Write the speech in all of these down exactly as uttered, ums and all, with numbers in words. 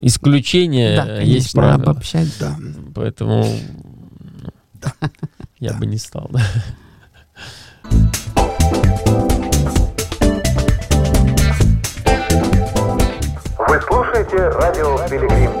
исключения, да, конечно, есть правила. Обобщать, да. Поэтому да. я да. бы не стал. Да. Вы слушаете радио Пилигрим.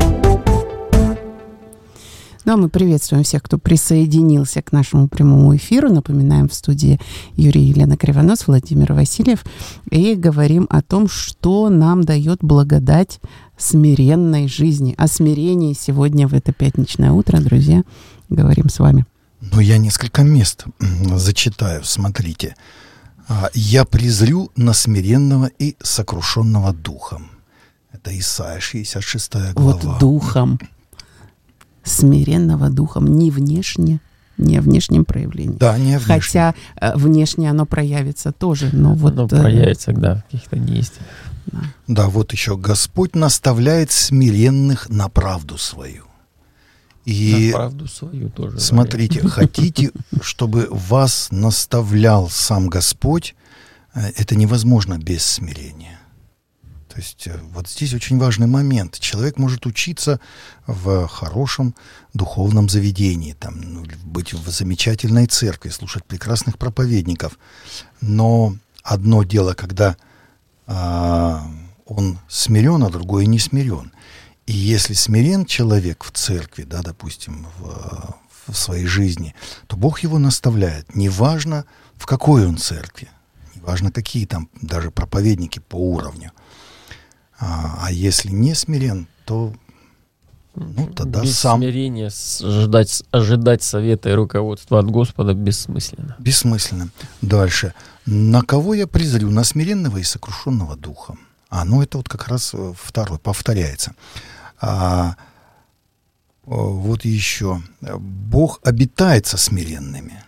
Ну, а мы приветствуем всех, кто присоединился к нашему прямому эфиру. Напоминаем, в студии Юрий и Елена Кривонос, Владимир Васильев. И говорим о том, что нам дает благодать смиренной жизни. О смирении сегодня в это пятничное утро, друзья, говорим с вами. Ну, я несколько мест зачитаю. Смотрите. «Я презрю на смиренного и сокрушенного духом». Это Исайя, шестьдесят шестая глава. Вот духом. Смиренного духом. Не внешне, не о внешнем проявлении. Да, не о внешнем. Хотя э, внешне оно проявится тоже, но вот... Оно проявится, да, в каких-то действиях. Да. да, вот еще. «Господь наставляет смиренных на правду свою». И на правду свою тоже. смотрите, говорит. Хотите, чтобы вас наставлял сам Господь, это невозможно без смирения. То есть вот здесь очень важный момент. Человек может учиться в хорошем духовном заведении, там, ну, быть в замечательной церкви, слушать прекрасных проповедников. Но одно дело, когда а, он смирен, а другое не смирен. И если смирен человек в церкви, да, допустим, в, в своей жизни, то Бог его наставляет. Неважно, в какой он церкви, неважно, какие там даже проповедники по уровню. А, а если не смирен, то ну, тогда без сам... смирения ожидать, ожидать совета и руководства от Господа бессмысленно. Бессмысленно. Дальше. «На кого я презрю? На смиренного и сокрушенного духом». А, ну это вот как раз второй, повторяется. А, вот еще. «Бог обитает со смиренными».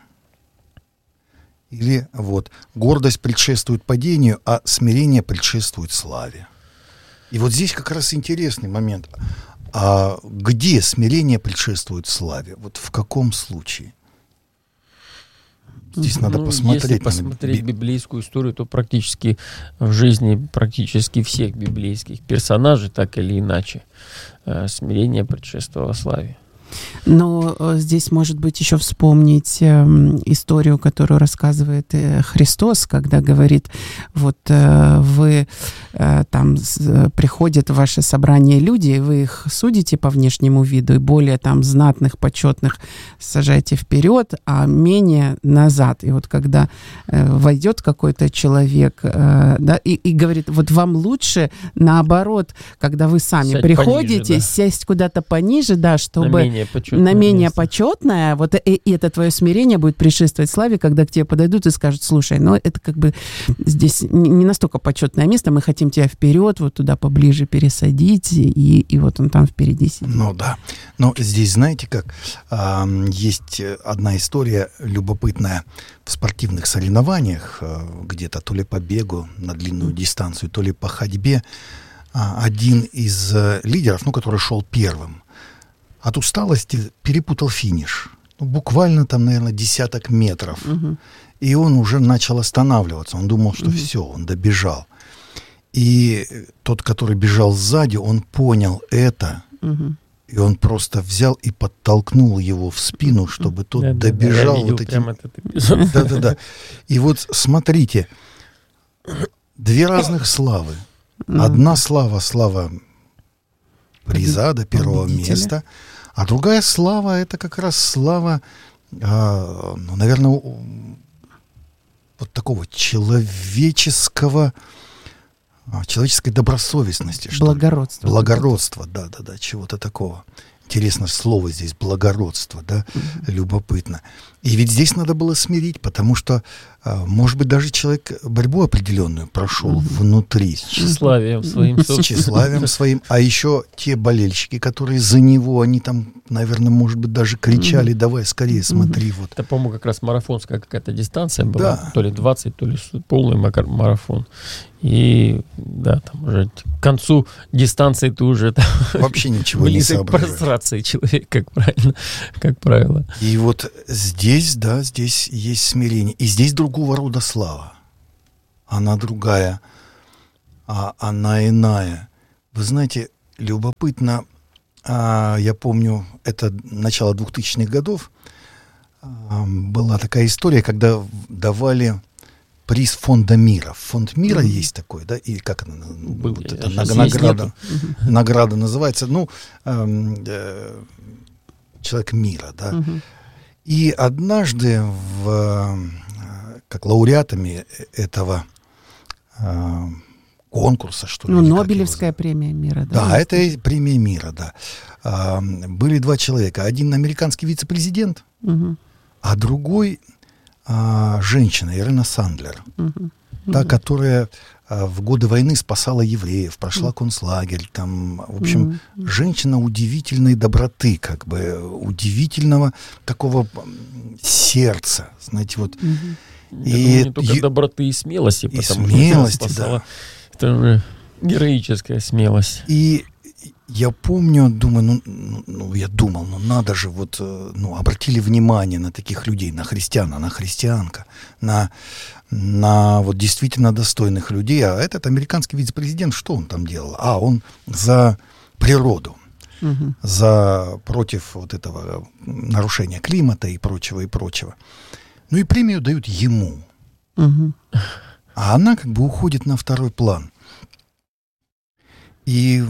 Или вот. «Гордость предшествует падению, а смирение предшествует славе». И вот здесь как раз интересный момент. А где смирение предшествует славе? Вот в каком случае? Здесь надо ну, посмотреть. Если посмотреть на... библейскую историю, то практически в жизни практически всех библейских персонажей, так или иначе, смирение предшествовало славе. Но здесь, может быть, еще вспомнить э, историю, которую рассказывает э, Христос, когда говорит, вот э, вы э, там с, приходят в ваше собрание люди, и вы их судите по внешнему виду, и более там знатных, почетных сажаете вперед, а менее назад. И вот когда э, войдет какой-то человек, э, да, и, и говорит, вот вам лучше наоборот, когда вы сами сядь приходите, пониже, да. сесть куда-то пониже, да, чтобы... Почетное на менее место. почетное, вот и, и это твое смирение будет предшествовать славе, когда к тебе подойдут и скажут, слушай, ну это как бы здесь не настолько почетное место, мы хотим тебя вперед, вот туда поближе пересадить, и, и вот он там впереди сидит. Ну да, но здесь, знаете как, а, есть одна история любопытная в спортивных соревнованиях, где-то то ли по бегу на длинную дистанцию, то ли по ходьбе, один из лидеров, ну, который шел первым, от усталости перепутал финиш. Ну, буквально там, наверное, десяток метров. Uh-huh. И он уже начал останавливаться. Он думал, что uh-huh. все, он добежал. И тот, который бежал сзади, он понял это. Uh-huh. И он просто взял и подтолкнул его в спину, чтобы тот uh-huh. добежал. Да, да, вот этим... Да-да-да. И вот смотрите, две разных славы. Uh-huh. Одна слава, слава приза до первого места. А другая слава, это как раз слава, э, ну, наверное, вот такого человеческого, человеческой добросовестности. Благородство. Благородство, да-да-да, чего-то такого. Интересно слово здесь, благородство, да, mm-hmm. любопытно. И ведь здесь надо было смирить, потому что, может быть, даже человек борьбу определенную прошел mm-hmm. внутри. С тщеславием своим. С тщеславием своим. А еще те болельщики, которые за него, они там, наверное, может быть, даже кричали, mm-hmm. давай скорее смотри. Mm-hmm. Вот. Это, по-моему, как раз марафонская какая-то дистанция была. Да. То ли двадцать, то ли полный марафон. И да, там уже к концу дистанции ты уже там вообще ничего не соображаешь. Близок к прострации человек, как правильно, как правило. И вот здесь, да, здесь есть смирение. И здесь другого рода слава. Она другая, а она иная. Вы знаете, любопытно, а, я помню, это начало двухтысячных годов, а, была такая история, когда давали приз Фонда мира. Фонд мира mm-hmm. есть такой, да, и как она, Был, вот я, эта я награда, награда называется, ну, э, э, человек мира, да. Mm-hmm. И однажды, в, как лауреатами этого э, конкурса, что ли. Ну, Нобелевская премия мира, да? Да, это премия мира, да. А, были два человека. Один американский вице-президент, угу. а другой а, женщина, Ирена Сандлер. Угу. Та, угу. которая а, в годы войны спасала евреев, прошла угу. концлагерь. Там, в общем, угу. женщина удивительной доброты, как бы удивительного такого сердца. Знаете, вот. Угу. И думаю, не только и, доброты и смелости, и потому смелости, что да. Это уже героическая смелость. И я помню, думаю, ну, ну, ну, я думал, ну, надо же, вот, ну, обратили внимание на таких людей, на христиана, на христианка, на, на вот действительно достойных людей. А этот американский вице-президент, что он там делал? А, он за природу, угу. за, против вот этого нарушения климата и прочего, и прочего. Ну, и премию дают ему. Угу. А она как бы уходит на второй план. И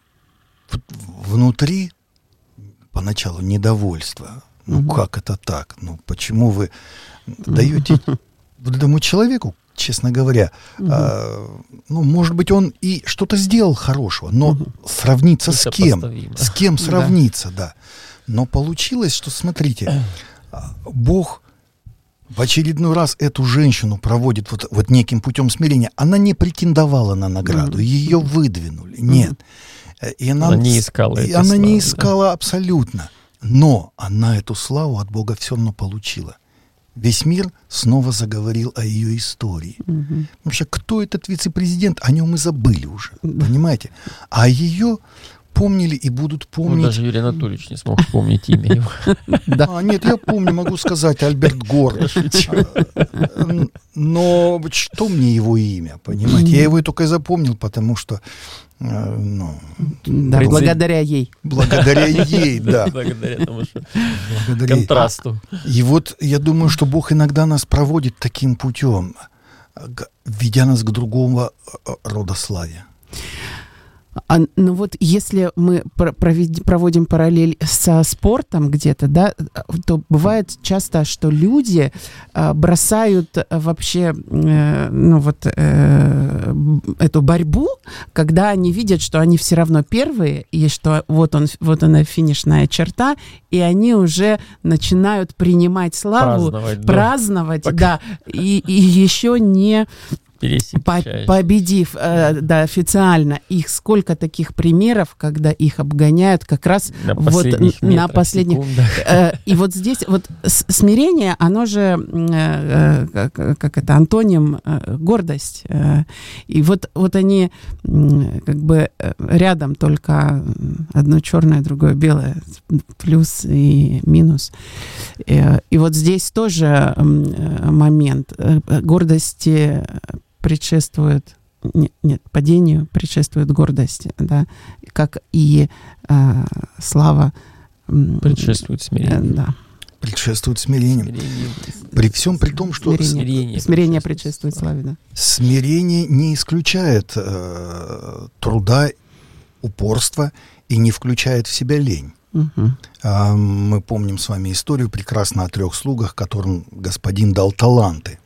внутри поначалу недовольство. Ну, угу. как это так? Ну, почему вы даете вот этому человеку, честно говоря, угу. а, ну, может быть, он и что-то сделал хорошего, но угу. сравниться с кем? С кем сравниться, да. да. Но получилось, что, смотрите, Бог... в очередной раз эту женщину проводит вот, вот неким путем смирения. Она не претендовала на награду, mm-hmm. ее выдвинули. Нет. Mm-hmm. И она, она не искала и эту Она славу, не искала да? абсолютно. Но она эту славу от Бога все равно получила. Весь мир снова заговорил о ее истории. Mm-hmm. Потому что кто этот вице-президент, о нем и забыли уже. Mm-hmm. Понимаете? А ее... помнили и будут помнить. Ну, даже Юрий Анатольевич не смог вспомнить имя его. А, нет, я помню, могу сказать, Альберт Гор. Но что мне его имя, понимаете? Я его только и запомнил, потому что... Ну, да, благодаря ей. Благодаря ей, да. Благодаря тому, что контрасту. И вот я думаю, что Бог иногда нас проводит таким путем, ведя нас к другому рода славе. А, ну вот если мы проведем, проводим параллель со спортом где-то, да, то бывает часто, что люди а, бросают вообще э, ну вот, э, эту борьбу, когда они видят, что они все равно первые, и что вот, он, вот она финишная черта, и они уже начинают принимать славу, праздновать, праздновать да, да и, и еще не... По- победив э, да, официально. Их сколько таких примеров, когда их обгоняют как раз на вот последних на последних. Э, и вот здесь вот смирение, оно же э, э, как, как это антоним э, гордость. Э, и вот вот они э, как бы рядом, только одно черное, другое белое, плюс и минус. Э, и вот здесь тоже э, момент э, гордости предшествует, нет, нет, падению предшествует гордость, да, как и э, слава предшествует смирению. Э, да. Предшествует смирению. Смирение. При всем при том, что смирение, смирение, смирение предшествует славе, да. Смирение не исключает э, труда, упорства и не включает в себя лень. Угу. А, мы помним с вами историю прекрасно о трех слугах, которым господин дал таланты.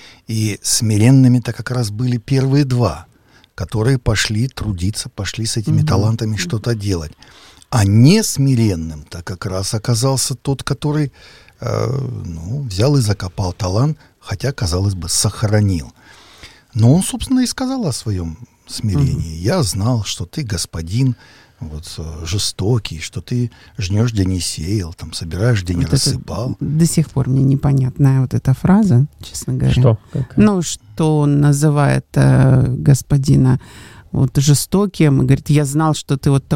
И смиренными-то как раз были первые два, которые пошли трудиться, пошли с этими mm-hmm. талантами что-то делать. А не смиренным-то как раз оказался тот, который э, ну, взял и закопал талант, хотя, казалось бы, сохранил. Но он, собственно, и сказал о своем смирении. Mm-hmm. Я знал, что ты господин вот, жестокий, что ты жнешь, где не сеял, там, собираешь, где вот не рассыпал. До сих пор мне непонятная вот эта фраза, честно говоря. Что? Какая? Ну, что он называет э, господина вот жестоким, и говорит, я знал, что ты вот такой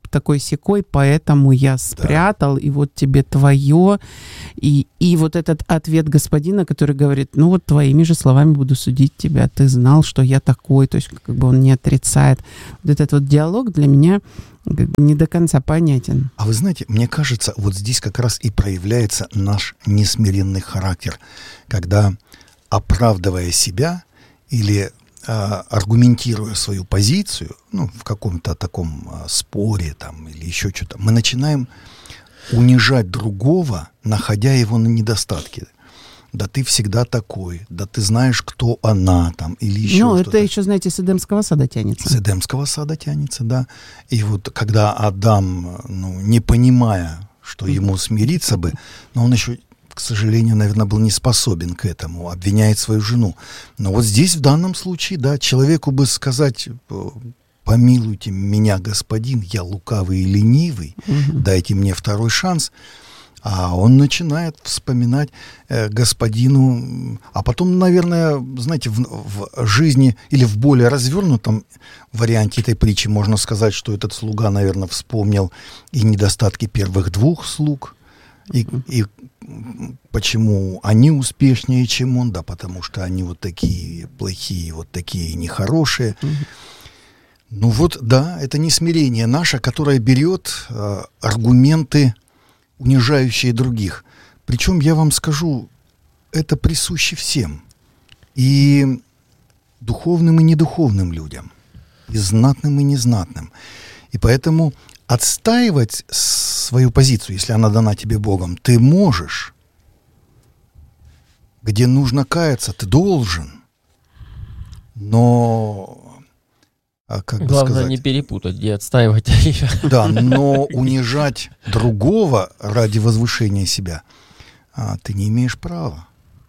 такой-сякой, поэтому я спрятал, да. И вот тебе твое. И, и вот этот ответ господина, который говорит, ну вот твоими же словами буду судить тебя, ты знал, что я такой, то есть как бы он не отрицает. Вот этот вот диалог для меня не до конца понятен. А вы знаете, мне кажется, вот здесь как раз и проявляется наш несмиренный характер, когда, оправдывая себя или э, аргументируя свою позицию, ну, в каком-то таком э, споре там, или еще что-то, мы начинаем унижать другого, находя его на недостатки. Да ты всегда такой, да ты знаешь, кто она там, или еще ну, что-то. Это еще, знаете, с Эдемского сада тянется. С Эдемского сада тянется, да. И вот когда Адам, ну, не понимая, что ему смириться бы, но он еще, к сожалению, наверное, был не способен к этому, обвиняет свою жену. Но вот здесь, в данном случае, да, человеку бы сказать: помилуйте меня, господин, я лукавый и ленивый, угу. Дайте мне второй шанс. А он начинает вспоминать э, господину, а потом, наверное, знаете, в, в жизни или в более развернутом варианте этой притчи можно сказать, что этот слуга, наверное, вспомнил и недостатки первых двух слуг, и, и почему они успешнее, чем он, да, потому что они вот такие плохие, вот такие нехорошие. Ну вот, да, это не смирение наше, которое берет э, аргументы, унижающие других. Причем, я вам скажу, это присуще всем. И духовным, и недуховным людям. И знатным, и незнатным. И поэтому отстаивать свою позицию, если она дана тебе Богом, ты можешь. Где нужно каяться, ты должен. Но... А как Главное сказать? Не перепутать, где отстаивать. Да, но унижать другого ради возвышения себя а, ты не имеешь права.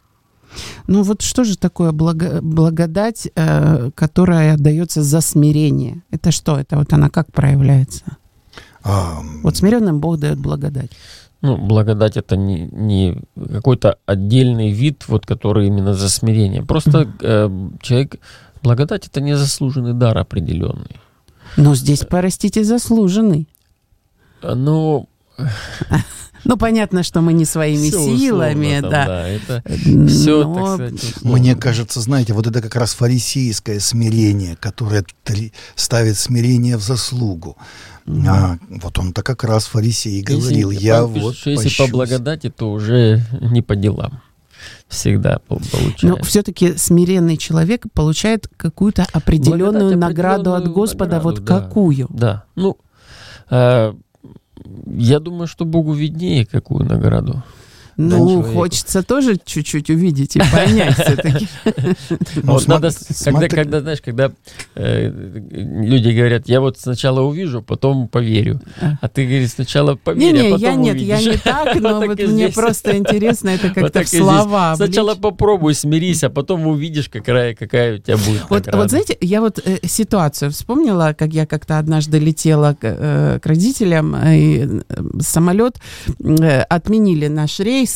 Ну вот что же такое благо, благодать, э, которая дается за смирение? Это что? Это вот она как проявляется? А, вот смиренным Бог дает благодать. Ну, благодать — это не, не какой-то отдельный вид, вот, который именно за смирение. Просто э, человек... Благодать — это незаслуженный дар определенный. Но здесь, простите, заслуженный. Ну... Ну, понятно, что мы не своими все силами, условно, да. Там, да, это все, но... так сказать, условно. Мне кажется, знаете, вот это как раз фарисейское смирение, которое три... ставит смирение в заслугу. Mm-hmm. А, вот он-то как раз фарисей говорил, если, я пишет, вот что если по благодати, то уже не по делам. Всегда получается. Но все-таки смиренный человек получает какую-то определенную награду от Господа. Награду, вот да, какую? Да. Ну, э, я думаю, что Богу виднее, какую награду. Ну, хочется тоже чуть-чуть увидеть и понять все-таки. Вот надо, когда, когда, знаешь, когда э, люди говорят, я вот сначала увижу, потом поверю. А ты говоришь, сначала поверь, а потом нет, увидишь. я не так, но вот мне просто интересно, это как-то в слова. Сначала попробуй, смирись, а потом увидишь, какая, какая у тебя будет вот, вот знаете, я вот э, ситуацию вспомнила, как я как-то однажды летела к, э, к родителям, и э, самолет э, отменили наш рейс,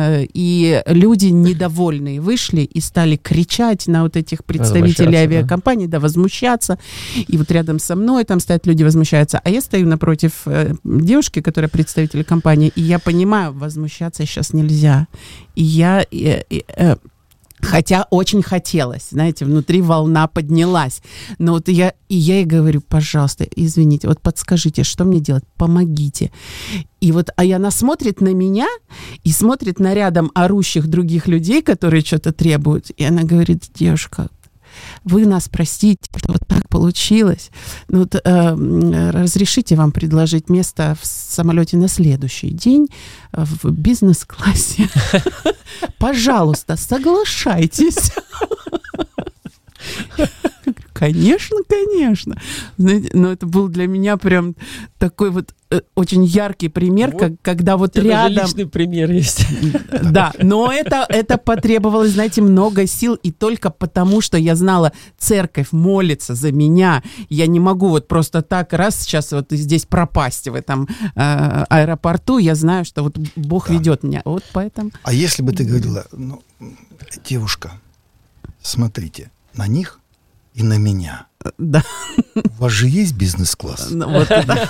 и люди недовольные вышли и стали кричать на вот этих представителей авиакомпаний, да, возмущаться. И вот рядом со мной там стоят люди, возмущаются. А я стою напротив э, девушки, которая представитель компании, и я понимаю, возмущаться сейчас нельзя. И я... Э, э, Хотя очень хотелось, знаете, внутри волна поднялась. Но вот я, и я ей говорю, пожалуйста, извините, вот подскажите, что мне делать, помогите. И вот, а она смотрит на меня и смотрит на рядом орущих других людей, которые что-то требуют. И она говорит, девушка, вы нас простите, что вот так получилось. Ну, вот, э, разрешите вам предложить место в самолете на следующий день в бизнес-классе. Пожалуйста, соглашайтесь. Конечно, конечно. Знаете, но это был для меня прям такой вот э, очень яркий пример, вот, как, когда вот рядом... Даже личный пример есть. Да, но это, это потребовалось, знаете, много сил, и только потому, что я знала, церковь молится за меня. Я не могу вот просто так раз сейчас вот здесь пропасть в этом э, аэропорту. Я знаю, что вот Бог да. ведет меня. Вот поэтому... А если бы ты говорила, ну, девушка, смотрите, на них и на меня. Да. У вас же есть бизнес-класс? Ну, вот, да.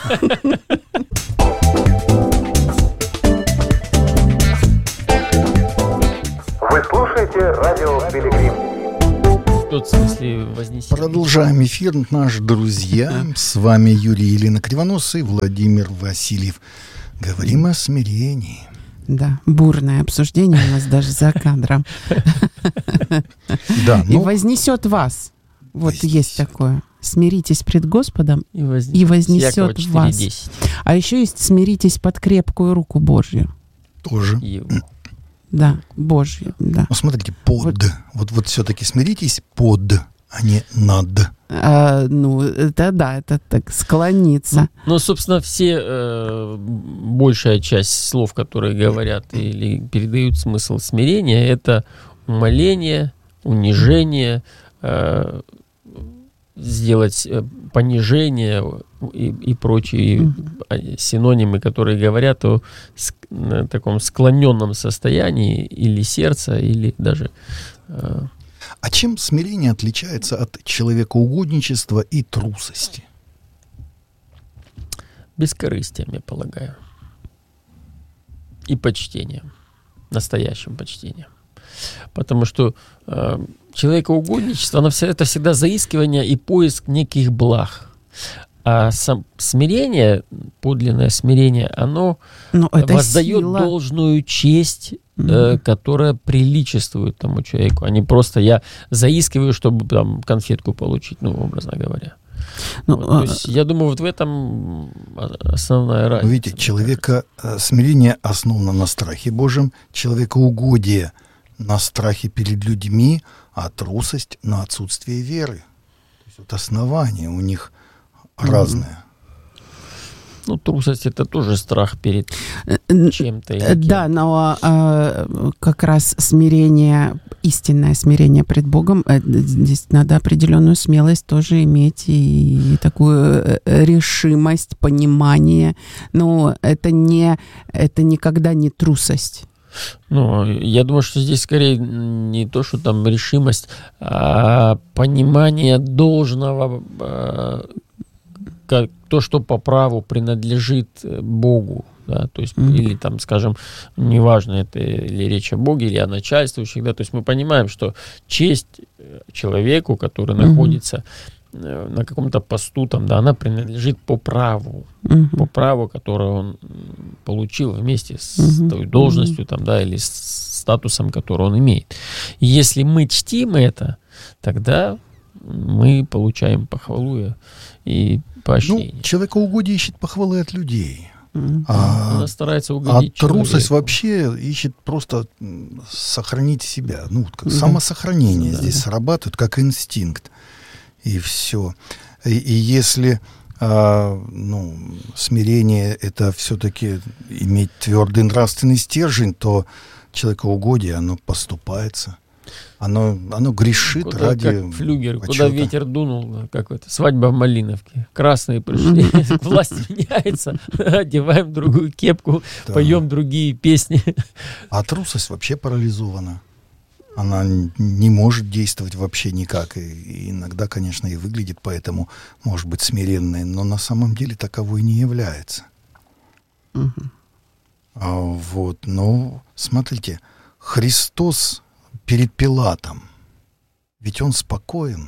Вы слушаете радио Пилигрим. В тот смысле вознесения. Продолжаем эфир, наши друзья. С вами Юрий и Елена Кривонос и Владимир Васильев. Говорим о смирении. Да, бурное обсуждение у нас даже за кадром. Да, И ну, вознесет вас. Вот вознесет. есть такое. Смиритесь пред Господом, И вознесет, и вознесет Якова вас. четыре десять. А еще есть смиритесь под крепкую руку Божью. тоже. Его. Да, Божью, да. Ну, смотрите, под. Вот. Вот, вот, все-таки смиритесь под, а не над. А, ну, это да, это так, склониться. Ну, собственно, все, э, большая часть слов, которые говорят или передают смысл смирения, это умоление, унижение, э, сделать э, понижение и, и прочие Мгм. синонимы, которые говорят о ск- на таком склоненном состоянии или сердца, или даже... э, А чем смирение отличается от человекоугодничества и трусости? бескорыстием, я полагаю. И почтением. Настоящим почтением. Потому что э, человекоугодничество, оно вся, это всегда заискивание и поиск неких благ. А сам, смирение, подлинное смирение, оно Ну, это воздает сила. должную честь, Мгм. э, которая приличествует тому человеку. А не просто я заискиваю, чтобы там конфетку получить, ну, образно говоря. Ну, Вот, то а, есть, я думаю, вот в этом основная разница. Вы видите, мне человека э, смирение основано на страхе Божьем, человекоугодие на страхе перед людьми, а трусость на отсутствие веры. То есть вот основания у них разные. Ну, трусость — это тоже страх перед Н- чем-то. или э, Да, кем-то. но а, как раз смирение, истинное смирение пред Богом, э, здесь надо определенную смелость тоже иметь и, и такую э, решимость, понимание. Но это не, это никогда не трусость. Ну, я думаю, что здесь скорее не то, что там решимость, а понимание должного, а, как то, что по праву принадлежит Богу. Да, то есть, Мгм. или там, скажем, неважно, это или речь о Боге, или о начальствующих, да, то есть мы понимаем, что честь человеку, который Мгм. находится э, на каком-то посту, там, да, она принадлежит по праву, Мгм. по праву, которое он м, получил вместе с Мгм. той должностью, там, да, или с статусом, который он имеет. И если мы чтим это, тогда мы получаем похвалу и- и Ну, поощрение. человекоугодие ищет похвалы от людей. Мгм. А, Она старается а угодить трусость человеку. вообще ищет просто м, сохранить себя. Ну, вот как Да. самосохранение Да. здесь срабатывает, как инстинкт. И все. И, и если а, ну, смирение — это все-таки иметь твердый нравственный стержень, то человекоугодие, оно поступается. Оно, оно грешит Куда, ради как флюгер, куда почета. ветер дунул, как это, свадьба в Малиновке. Красные пришли, власть меняется, одеваем другую кепку, Да. поем другие песни. А трусость вообще парализована. Она н- не может действовать вообще никак. И, и иногда, конечно, и выглядит поэтому, может быть, смиренной, но на самом деле таковой не является. Мгм. А вот, ну, смотрите, Христос перед Пилатом, ведь он спокоен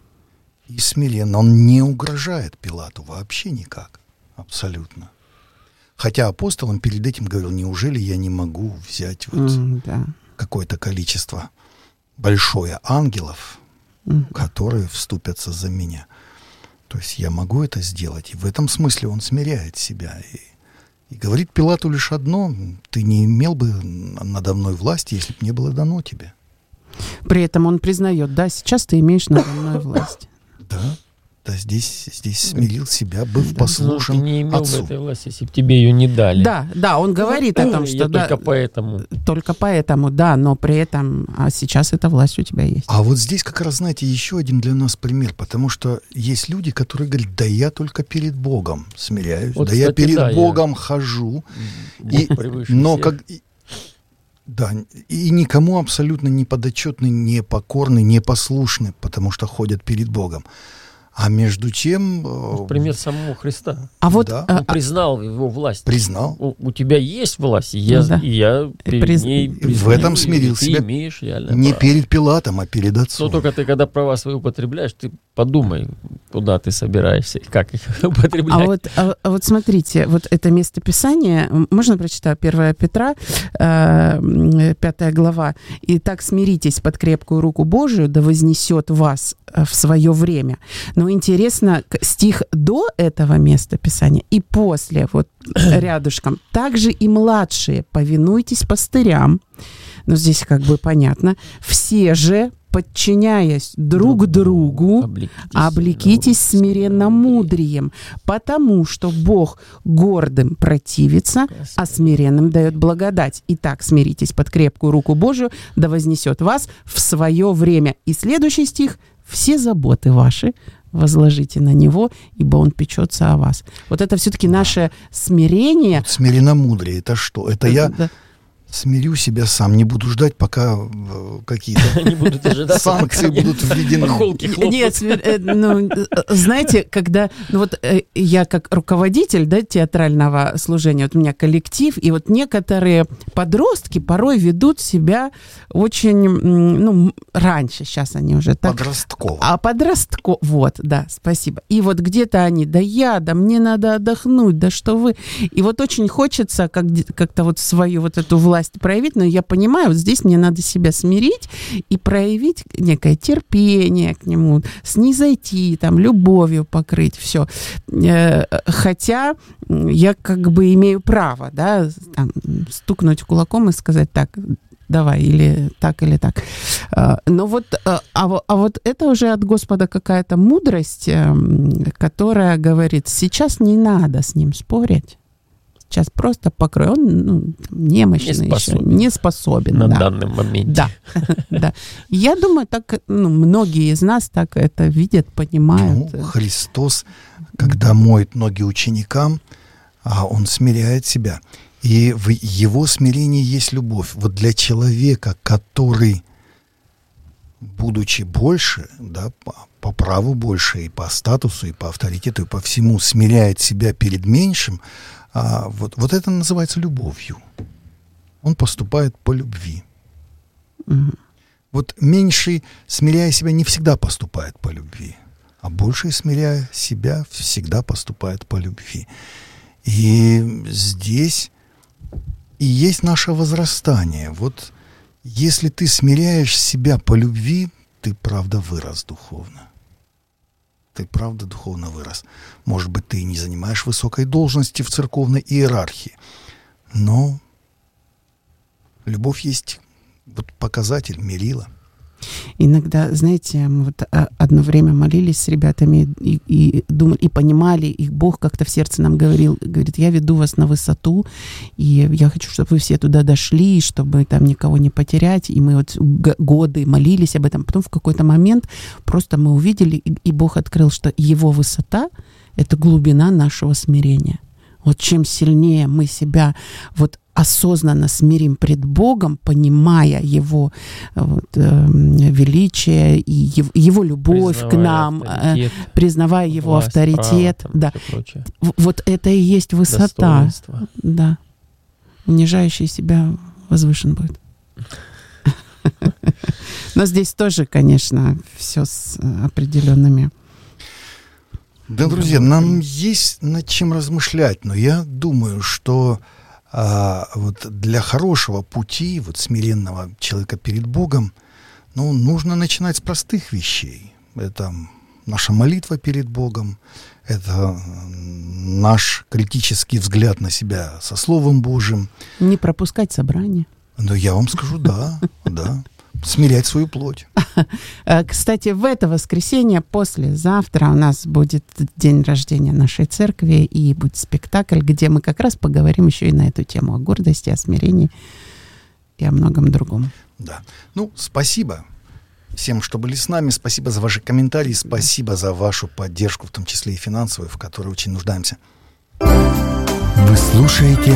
и смирен, он не угрожает Пилату вообще никак, абсолютно. Хотя апостолам перед этим говорил: неужели я не могу взять вот М, Да. какое-то количество большое ангелов, Мгм. которые вступятся за меня. То есть я могу это сделать. И в этом смысле он смиряет себя. И, и говорит Пилату лишь одно: ты не имел бы надо мной власти, если бы не было дано тебе. При этом он признает, да, сейчас ты имеешь надо мной власть. Да, да, здесь, здесь смирил себя, быв Да. Ну, ты послушен не имел бы отцу. этой власти, если бы тебе ее не дали. Да, да, он говорит о том, Я что да, только поэтому. только поэтому, да, но при этом, а сейчас эта власть у тебя есть. А вот здесь как раз, знаете, еще один для нас пример, потому что есть люди, которые говорят: да я только перед Богом смиряюсь, Вот, да я кстати, перед да, я- Богом хожу. Бог И- превыше но всех. как, и- Да, и никому абсолютно не подотчетны, не покорны, не послушны, потому что ходят перед Богом. А между тем... В пример самого Христа. А вот Да. а, Он признал его власть. Признал. У, у тебя есть власть, и я, Да. и я перед Приз- ней В признаю, этом и смирил ты себя имеешь реальное Не право. перед Пилатом, а перед Но Отцом. только ты, когда права свои употребляешь, ты подумай, куда ты собираешься и как их употреблять. А вот, а, а вот смотрите, вот это местописание, м, можно прочитать первое Петра, э, пятая глава. «Итак, смиритесь под крепкую руку Божию, да вознесет вас э, в свое время». Но интересно, к- стих до этого местописания и после, вот рядышком. «Также и младшие, повинуйтесь пастырям». Ну, здесь как бы понятно. «Все же, подчиняясь друг другу, Облекитесь, облекитесь ну, смиренно мудрием, потому что Бог гордым противится, а смиренным дает благодать. Итак, смиритесь под крепкую руку Божию, да вознесет вас в свое время». И следующий стих: «Все заботы ваши возложите на Него, ибо Он печется о вас». Вот это все-таки наше смирение. Вот смиренномудрие, это что? Это я Да. смирю себя сам, не буду ждать, пока э, какие-то Они будут дожидаться, санкции пока будут введены. холки хлопают. Нет, смир- э, ну, э, знаете, когда, ну вот э, я как руководитель, да, театрального служения, вот у меня коллектив, и вот некоторые подростки порой ведут себя очень, м, ну, м, раньше, сейчас они уже так... Подростково. А подростко... Вот, да, спасибо. И вот где-то они: да я, да мне надо отдохнуть, да что вы... И вот очень хочется как, как-то вот свою вот эту власть проявить, но я понимаю, вот здесь мне надо себя смирить и проявить некое терпение к нему, снизойти, там, любовью покрыть, все. Хотя я как бы имею право, да, там, стукнуть кулаком и сказать: так, давай, или так, или так. Но вот, а, а вот это уже от Господа какая-то мудрость, которая говорит: сейчас не надо с ним спорить. Сейчас просто покрой. Он, ну, немощный Не еще, способен. не способен. На да. данном моменте. Да, да. Я думаю, так, ну, многие из нас так это видят, понимают. Ну, Христос, когда моет ноги ученикам, а Он смиряет себя. И в Его смирении есть любовь. Вот для человека, который, будучи больше, да, по, по праву больше, и по статусу, и по авторитету, и по всему, смиряет себя перед меньшим, а, вот, вот это называется любовью. Он поступает по любви. Мгм. Вот меньший, смиряя себя, не всегда поступает по любви, а больший, смиряя себя, всегда поступает по любви. И здесь и есть наше возрастание. Вот если ты смиряешь себя по любви, ты правда вырос духовно. Ты правда духовно вырос. Может быть, ты и не занимаешь высокой должности в церковной иерархии, но любовь есть вот показатель, мерило. Иногда, знаете, мы вот а, одно время молились с ребятами и, и думали, и понимали, и Бог как-то в сердце нам говорил, говорит: я веду вас на высоту, и я хочу, чтобы вы все туда дошли, чтобы там никого не потерять. И мы вот г- годы молились об этом. Потом в какой-то момент просто мы увидели, и, и Бог открыл, что Его высота — это глубина нашего смирения. Вот чем сильнее мы себя вот осознанно смирим пред Богом, понимая Его вот, э, величие и Его, его любовь к Признавая нам, э, авторитет, признавая Его власть, авторитет, право, там, да, всё прочее. В- вот это и есть высота, Достоинство. да. Унижающий себя возвышен будет. Но здесь тоже, конечно, все с определенными. Да, друзья, нам есть над чем размышлять, но я думаю, что а, вот для хорошего пути, вот смиренного человека перед Богом, ну, нужно начинать с простых вещей. Это наша молитва перед Богом, это наш критический взгляд на себя со Словом Божьим. Не пропускать собрание. Но я вам скажу, да, да, смирять свою плоть. Э, Кстати, в это воскресенье, послезавтра, у нас будет день рождения нашей церкви, и будет спектакль, где мы как раз поговорим еще и на эту тему: о гордости, о смирении и о многом другом. Да. Ну, спасибо всем, что были с нами. Спасибо за ваши комментарии. Спасибо за вашу поддержку, в том числе и финансовую, в которой очень нуждаемся. Вы слушаете